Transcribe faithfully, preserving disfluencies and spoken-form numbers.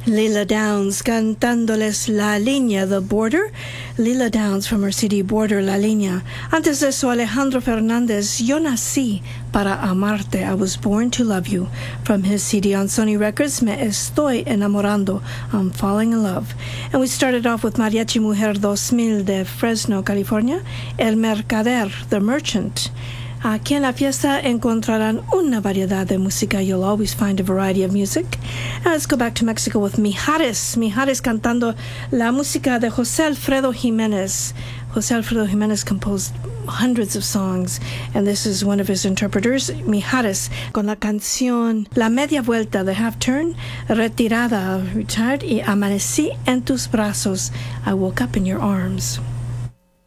Lila Downs cantándoles La Línea, The Border. Lila Downs from her C D Border, La Línea. Antes de eso, Alejandro Fernández, Yo Nací para Amarte, I Was Born to Love You. From his C D on Sony Records, Me Estoy Enamorando, I'm Falling in Love. And we started off with Mariachi Mujer dos mil de Fresno, California, El Mercader, The Merchant. Aquí en la fiesta encontrarán una variedad de música. You'll always find a variety of music. Now let's go back to Mexico with Mijares. Mijares cantando la música de José Alfredo Jiménez. José Alfredo Jiménez composed hundreds of songs, and this is one of his interpreters, Mijares, con la canción La Media Vuelta, The Half Turn, Retirada, Retired, y Amanecí en tus brazos, I Woke Up in Your Arms.